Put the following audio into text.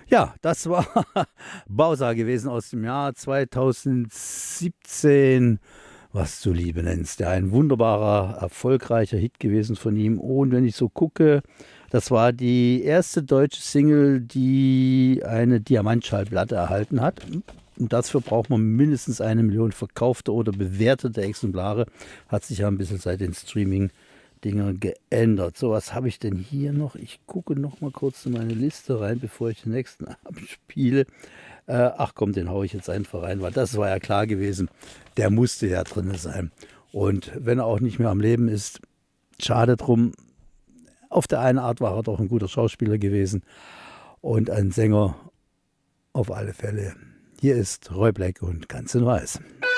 Ja, das war Bowser gewesen aus dem Jahr 2017, was du Liebe nennst. Ja, ein wunderbarer, erfolgreicher Hit gewesen von ihm. Und wenn ich so gucke, das war die erste deutsche Single, die eine Diamantschallplatte erhalten hat. Und dafür braucht man mindestens 1 Million verkaufte oder bewertete Exemplare. Hat sich ja ein bisschen seit den Streaming-Dingern geändert. So, was habe ich denn hier noch? Ich gucke noch mal kurz in meine Liste rein, bevor ich den nächsten abspiele. Ach komm, den haue ich jetzt einfach rein, weil das war ja klar gewesen. Der musste ja drin sein. Und wenn er auch nicht mehr am Leben ist, schade drum. Auf der einen Art war er doch ein guter Schauspieler gewesen und ein Sänger auf alle Fälle. Hier ist Roy Black und Ganz in Weiß.